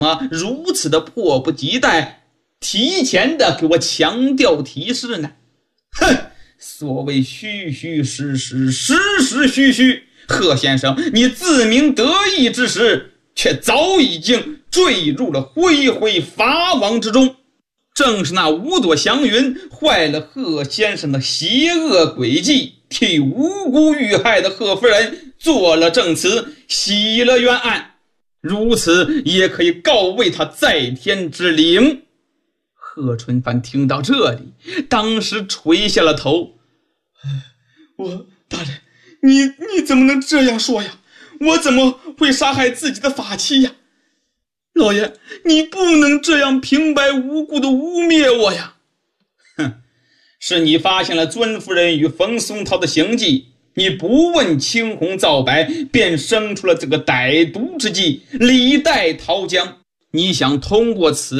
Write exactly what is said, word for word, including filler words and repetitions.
么如此的迫不及待，提前的给我强调提示呢？哼，所谓虚虚实实，实实虚虚，贺先生，你自鸣得意之时，却早已经坠入了恢恢法网之中。正是那五朵祥云坏了贺先生的邪恶诡计，替无辜遇害的贺夫人做了证词，洗了冤案，如此也可以告慰他在天之灵。贺春帆听到这里，当时垂下了头。我大人，你你怎么能这样说呀？我怎么会杀害自己的法妻呀？老爷，你不能这样平白无故的污蔑我呀！哼，是你发现了尊夫人与冯松涛的行迹，你不问青红皂白，便生出了这个歹毒之计，李代桃僵。你想通过此